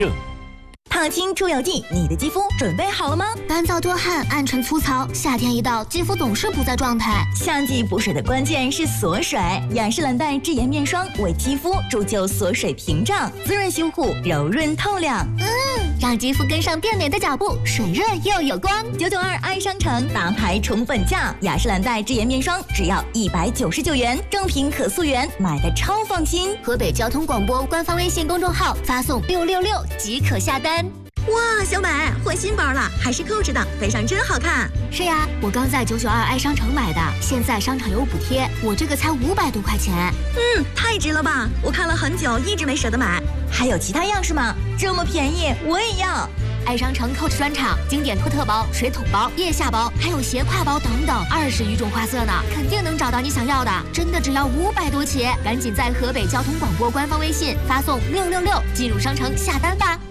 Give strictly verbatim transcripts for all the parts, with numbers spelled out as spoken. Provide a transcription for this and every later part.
烫青出油剂，你的肌肤准备好了吗？ 干燥多汗，暗沉粗糙，夏天一到，肌肤总是不在状态。 夏季补水的关键是锁水，雅诗兰黛智颜面霜为肌肤铸就锁水屏障，滋润修护，柔润透亮。 嗯，让肌肤跟上变美的脚步，水润又有光。 九九二爱商城大牌宠粉价，雅诗兰黛智颜面霜只要一百九十九元，正品可溯源，买的超放心。 河北交通广播官方微信公众号发送六六六即可下单。 哇，小美换新包了，还是 Coach 的，背上真好看。 是呀，我刚在九九二爱商城买的，现在商场有补贴，我这个才五百多块钱。 嗯，太值了吧！我看了很久，一直没舍得买。还有其他样式吗？这么便宜，我也要。 爱商城 Coach 专场，经典托特包、水桶包、腋下包，还有斜挎包等等，二十余种花色呢，肯定能找到你想要的。真的只要五百多起，赶紧在河北交通广播官方微信发送六六六进入商城下单吧。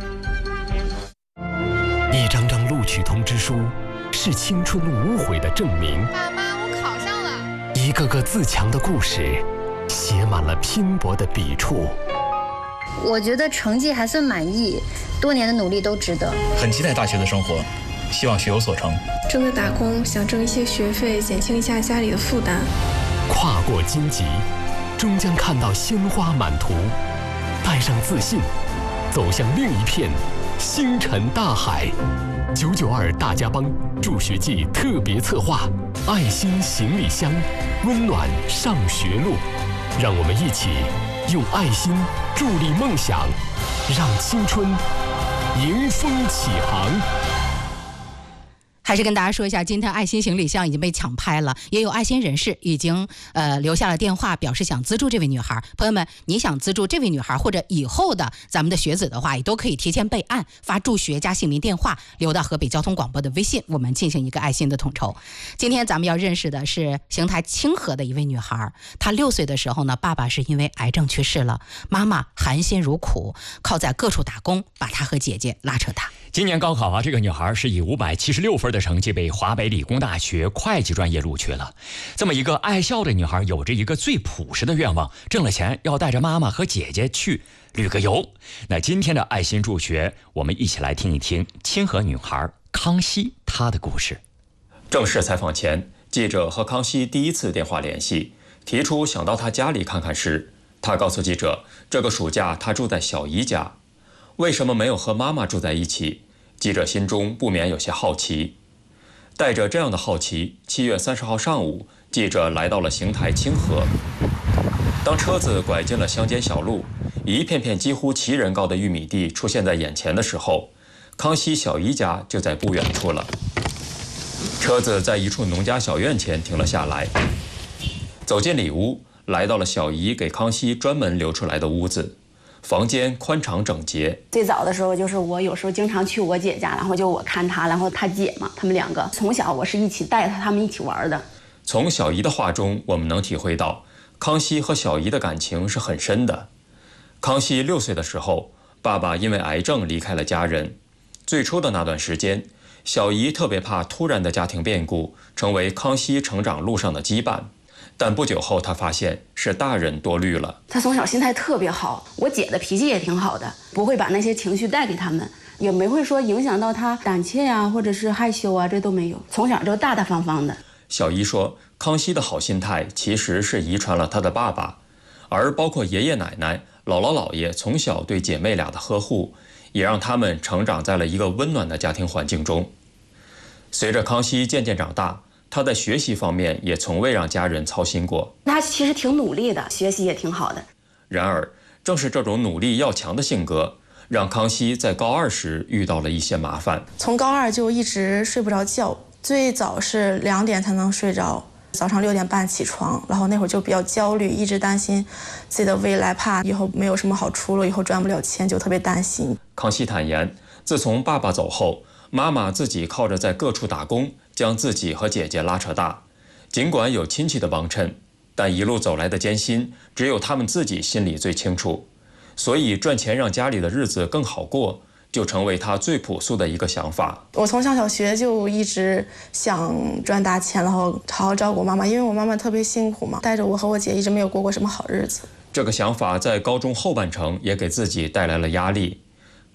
一张张录取通知书，是青春无悔的证明。 爸妈，我考上了。 一个个自强的故事，写满了拼搏的笔触。 我觉得成绩还算满意，多年的努力都值得。 很期待大学的生活，希望学有所成。 正在打工，想挣一些学费，减轻一下家里的负担。 跨过荆棘，终将看到鲜花满途。带上自信，走向另一片星辰大海。九九二大家帮助学季特别策划，爱心行李箱，温暖上学路。让我们一起用爱心助力梦想，让青春迎风起航。 还是跟大家说一下，今天爱心行李箱已经被抢拍了，也有爱心人士已经呃留下了电话，表示想资助这位女孩。朋友们，你想资助这位女孩或者以后的咱们的学子的话，也都可以提前备案，发助学加姓名电话留到河北交通广播的微信，我们进行一个爱心的统筹。今天咱们要认识的是邢台清河的一位女孩，她六岁的时候呢，爸爸是因为癌症去世了，妈妈含辛茹苦，靠在各处打工，把她和姐姐拉扯大。 今年高考啊，这个女孩是以五百七十六分的成绩被华北理工大学会计专业录取了。这么一个爱笑的女孩，有着一个最朴实的愿望，挣了钱要带着妈妈和姐姐去旅个游。那今天的爱心助学，我们一起来听一听清河女孩康熙她的故事。正式采访前，记者和康熙第一次电话联系，提出想到她家里看看时，她告诉记者，这个暑假她住在小姨家。为什么没有和妈妈住在一起？记者心中不免有些好奇。带着这样的好奇，七月三十号上午，记者来到了邢台清河。当车子拐进了乡间小路，一片片几乎齐人高的玉米地出现在眼前的时候，康熙小姨家就在不远处了。车子在一处农家小院前停了下来，走进里屋，来到了小姨给康熙专门留出来的屋子。房间宽敞整洁。 最早的时候，就是我有时候经常去我姐家，然后就我看她，然后她姐嘛，他们两个从小我是一起带她，他们一起玩的。 从小姨的话中，我们能体会到康熙和小姨的感情是很深的。康熙六岁的时候，爸爸因为癌症离开了家人。最初的那段时间，小姨特别怕突然的家庭变故成为康熙成长路上的羁绊。但不久后，他发现是大人多虑了。 他从小心态特别好，我姐的脾气也挺好的，不会把那些情绪带给他们，也没会说影响到他胆怯呀，或者是害羞啊，这都没有。从小就大大方方的。 小姨说，康熙的好心态其实是遗传了他的爸爸，而包括爷爷奶奶、姥姥姥爷从小对姐妹俩的呵护，也让他们成长在了一个温暖的家庭环境中。随着康熙渐渐长大，他在学习方面也从未让家人操心过。 他其实挺努力的，学习也挺好的。 然而，正是这种努力要强的性格，让康熙在高二时遇到了一些麻烦。 从高二就一直睡不着觉，最早是两点才能睡着，早上六点半起床，然后那会儿就比较焦虑，一直担心自己的未来，怕以后没有什么好出路，以后赚不了钱，就特别担心。 康熙坦言，自从爸爸走后，妈妈自己靠着在各处打工，将自己和姐姐拉扯大。尽管有亲戚的帮衬，但一路走来的艰辛，只有他们自己心里最清楚。所以赚钱让家里的日子更好过，就成为他最朴素的一个想法。 我从上小学就一直想赚大钱，然后好好照顾我妈妈，因为我妈妈特别辛苦嘛，带着我和我姐一直没有过过什么好日子。 这个想法在高中后半程也给自己带来了压力。